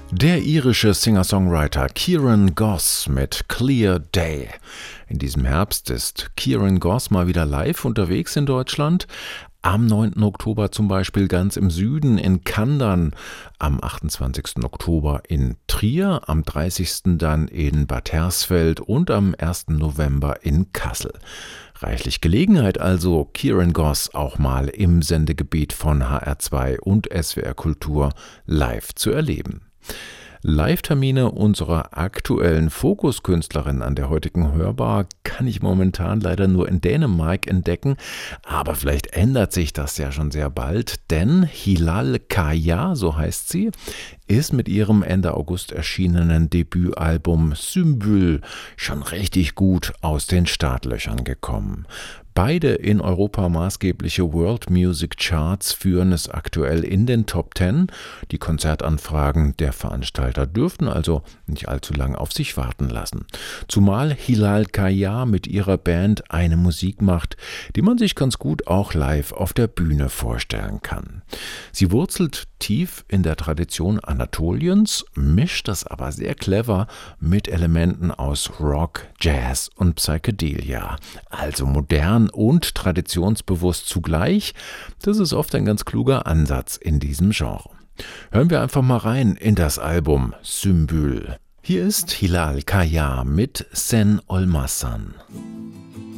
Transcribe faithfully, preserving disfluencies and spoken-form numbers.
Der irische Singer-Songwriter Kieran Goss mit Clear Day. In diesem Herbst ist Kieran Goss mal wieder live unterwegs in Deutschland. Am neunten Oktober zum Beispiel ganz im Süden in Kandern, am achtundzwanzigsten Oktober in Trier, am dreißigsten dann in Bad Hersfeld und am ersten November in Kassel. Reichlich Gelegenheit also, Kieran Goss auch mal im Sendegebiet von H R zwei und S W R Kultur live zu erleben. Live-Termine unserer aktuellen Fokuskünstlerin an der heutigen Hörbar kann ich momentan leider nur in Dänemark entdecken, aber vielleicht ändert sich das ja schon sehr bald, denn Hilal Kaya, so heißt sie, ist mit ihrem Ende August erschienenen Debütalbum Symbol schon richtig gut aus den Startlöchern gekommen. Beide in Europa maßgebliche World Music Charts führen es aktuell in den Top Ten. Die Konzertanfragen der Veranstalter dürften also nicht allzu lang auf sich warten lassen. Zumal Hilal Kaya mit ihrer Band eine Musik macht, die man sich ganz gut auch live auf der Bühne vorstellen kann. Sie wurzelt tief in der Tradition Anatoliens, mischt das aber sehr clever mit Elementen aus Rock, Jazz und Psychedelia. Also modern und traditionsbewusst zugleich. Das ist oft ein ganz kluger Ansatz in diesem Genre. Hören wir einfach mal rein in das Album Symbol. Hier ist Hilal Kaya mit Sen Olmazsan.